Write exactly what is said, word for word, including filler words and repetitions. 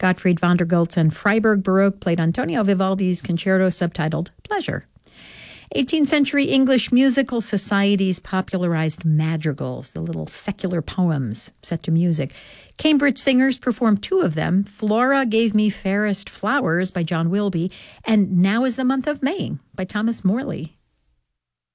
Gottfried von der Goltz and Freiburg Baroque played Antonio Vivaldi's concerto subtitled Pleasure. eighteenth century English musical societies popularized madrigals, the little secular poems set to music. Cambridge singers performed two of them, Flora Gave Me Fairest Flowers by John Wilby, and Now is the Month of May by Thomas Morley.